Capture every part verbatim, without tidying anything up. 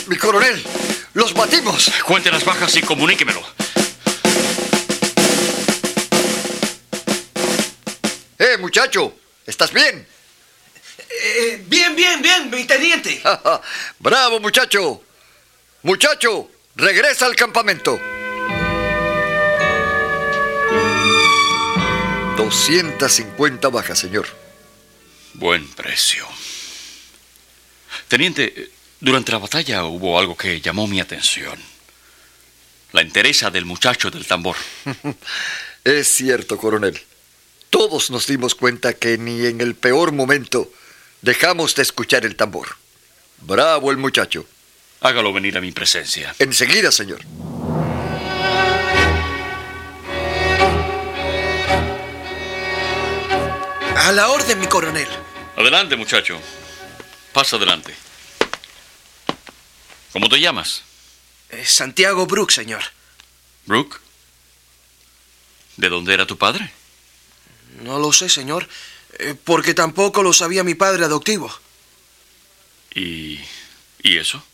Mi coronel, los batimos. Cuente las bajas y comuníquemelo. Eh, muchacho, ¿estás bien? Eh, bien, bien, bien, mi teniente. Bravo, muchacho. Muchacho, regresa al campamento. doscientas cincuenta bajas, señor. Buen precio. Teniente, durante la batalla hubo algo que llamó mi atención. La entereza del muchacho del tambor. Es cierto, coronel. Todos nos dimos cuenta que ni en el peor momento dejamos de escuchar el tambor. Bravo el muchacho. Hágalo venir a mi presencia. Enseguida, señor. A la orden, mi coronel. Adelante, muchacho. Pasa adelante. ¿Cómo te llamas? Eh, Santiago Brooke, señor. ¿Brooke? ¿De dónde era tu padre? No lo sé, señor, eh, porque tampoco lo sabía mi padre adoptivo. ¿Y... y eso?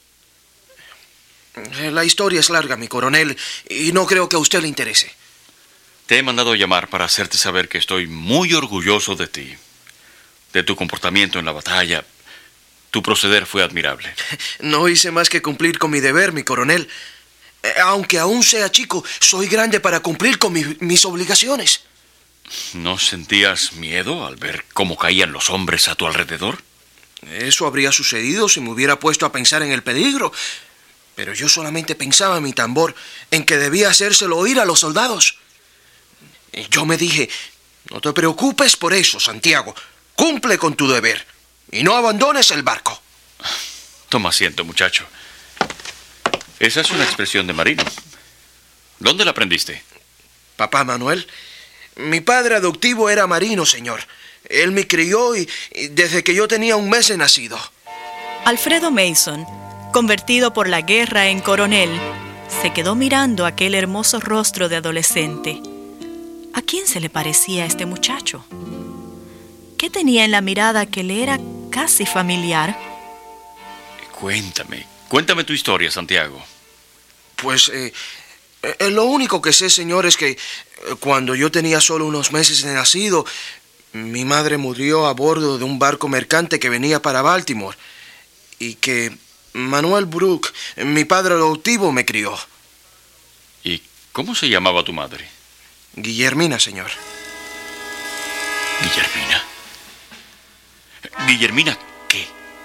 Eh, La historia es larga, mi coronel, y no creo que a usted le interese. Te he mandado llamar para hacerte saber que estoy muy orgulloso de ti, de tu comportamiento en la batalla. Tu proceder fue admirable. No hice más que cumplir con mi deber, mi coronel. Eh, Aunque aún sea chico, soy grande para cumplir con mi- mis obligaciones. ¿No sentías miedo al ver cómo caían los hombres a tu alrededor? Eso habría sucedido si me hubiera puesto a pensar en el peligro. Pero yo solamente pensaba en mi tambor, en que debía hacérselo oír a los soldados. Y yo me dije, no te preocupes por eso, Santiago. Cumple con tu deber y no abandones el barco. Toma asiento, muchacho. Esa es una expresión de marino. ¿Dónde la aprendiste? Papá Manuel, mi padre adoptivo era marino, señor. Él me crió y, y desde que yo tenía un mes de nacido. Alfredo Mason, convertido por la guerra en coronel, se quedó mirando aquel hermoso rostro de adolescente. ¿A quién se le parecía este muchacho? ¿Qué tenía en la mirada que le era casi familiar? Cuéntame, cuéntame tu historia, Santiago. Pues eh, eh, lo único que sé, señor, es que eh, cuando yo tenía solo unos meses de nacido, mi madre murió a bordo de un barco mercante que venía para Baltimore y que Manuel Brooke, mi padre adoptivo, me crió. ¿Y cómo se llamaba tu madre? Guillermina, señor. ¿Guillermina? ¿Guillermina qué?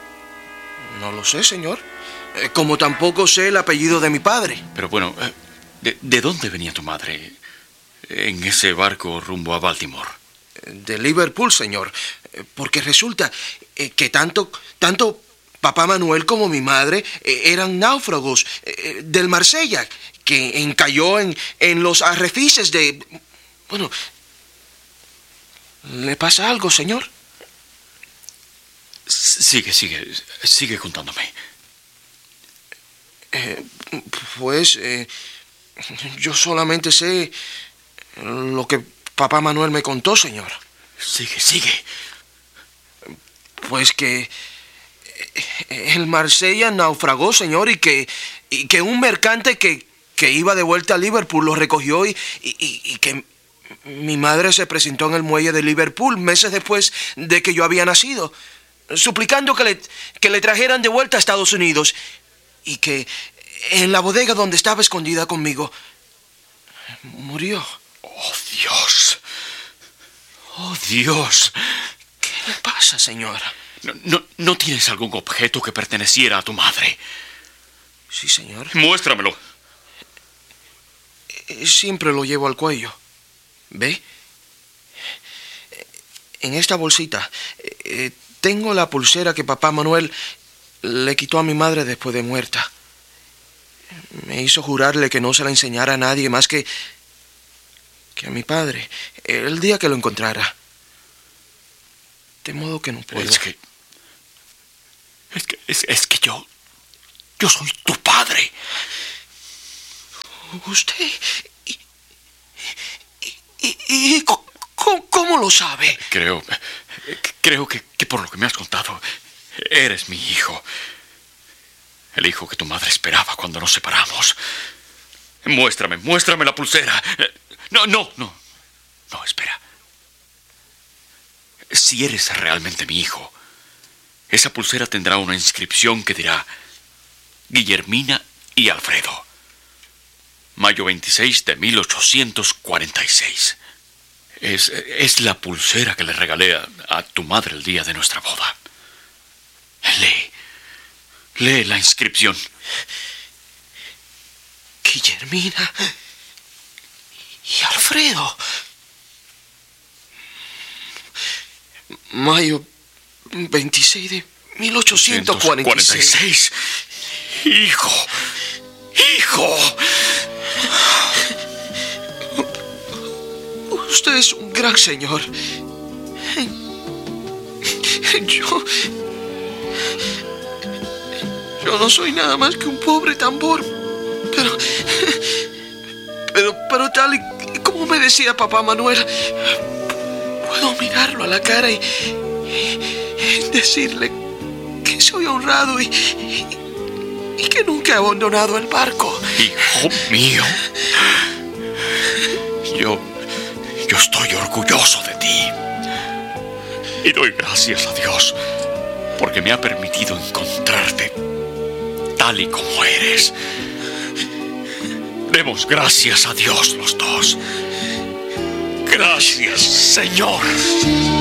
No lo sé, señor. Eh, Como tampoco sé el apellido de mi padre. Pero bueno, eh, ¿de, de dónde venía tu madre en ese barco rumbo a Baltimore? De Liverpool, señor. Eh, Porque resulta eh, que tanto, tanto papá Manuel como mi madre eh, eran náufragos eh, del Marsella, que encalló en, en los arrecifes de... Bueno, ¿le pasa algo, señor? Sigue, sigue, sigue contándome. Eh, pues eh, yo solamente sé lo que papá Manuel me contó, señor. Sigue, sigue. Pues que el Marsella naufragó, señor, y que, y que un mercante que, que iba de vuelta a Liverpool lo recogió y, y, y que mi madre se presentó en el muelle de Liverpool meses después de que yo había nacido, suplicando que le, que le trajeran de vuelta a Estados Unidos y que en la bodega donde estaba escondida conmigo murió. ¡Oh, Dios! ¡Oh, Dios! ¿Qué le pasa, señora? No, no, ¿No tienes algún objeto que perteneciera a tu madre? Sí, señor. Muéstramelo. Eh, Siempre lo llevo al cuello. ¿Ve? En esta bolsita eh, tengo la pulsera que papá Manuel le quitó a mi madre después de muerta. Me hizo jurarle que no se la enseñara a nadie más que, que a mi padre, el día que lo encontrara. De modo que no puedo. Es que... Es que, es, es que yo... Yo soy tu padre. ¿Usted? ¿Y, y, y, y co- co- cómo lo sabe? Creo... Creo que, que por lo que me has contado, eres mi hijo. El hijo que tu madre esperaba cuando nos separamos. Muéstrame, muéstrame la pulsera. No, no, no. No, espera. Si eres realmente mi hijo, esa pulsera tendrá una inscripción que dirá Guillermina y Alfredo. Mayo veintiséis de mil ochocientos cuarenta y seis. Es, es la pulsera que le regalé a, a tu madre el día de nuestra boda. Lee. Lee la inscripción. Guillermina y Alfredo. Mayo veintiséis de mil ochocientos cuarenta y seis. Hijo. Hijo. Usted es un gran señor. Yo... Yo no soy nada más que un pobre tambor. Pero... Pero, pero tal y como me decía papá Manuel, puedo mirarlo a la cara y, y decirle que soy honrado y, y, y que nunca he abandonado el barco. Hijo mío. Yo... Yo estoy orgulloso de ti. Y doy gracias a Dios porque me ha permitido encontrarte tal y como eres. Demos gracias a Dios los dos. Gracias, Señor.